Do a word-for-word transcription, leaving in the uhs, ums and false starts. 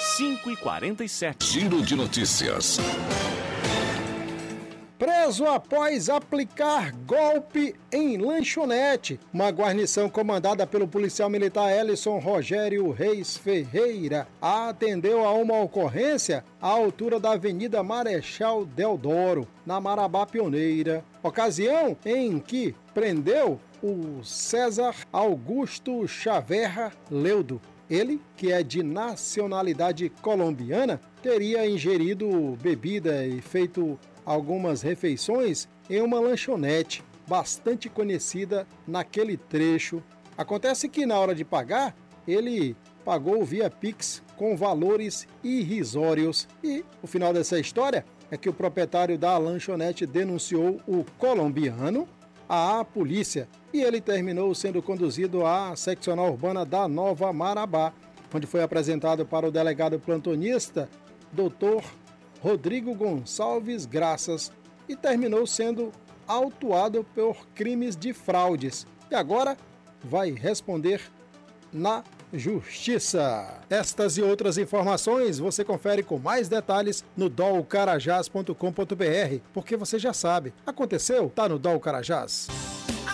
cinco e quarenta e sete. Giro de notícias. Preso após aplicar golpe em lanchonete. Uma guarnição comandada pelo policial militar Elison Rogério Reis Ferreira atendeu a uma ocorrência à altura da Avenida Marechal Deodoro, na Marabá Pioneira. Ocasião em que prendeu o César Augusto Chaverra Leudo. Ele, que é de nacionalidade colombiana, teria ingerido bebida e feito algumas refeições em uma lanchonete bastante conhecida naquele trecho. Acontece que na hora de pagar, ele pagou via Pix com valores irrisórios. E o final dessa história é que o proprietário da lanchonete denunciou o colombiano à polícia e ele terminou sendo conduzido à seccional urbana da Nova Marabá, onde foi apresentado para o delegado plantonista doutor Rodrigo Gonçalves Graças e terminou sendo autuado por crimes de fraudes. E agora vai responder na Justiça. Estas e outras informações você confere com mais detalhes no dol carajás ponto com ponto br, porque você já sabe, aconteceu, tá no Dol Carajás.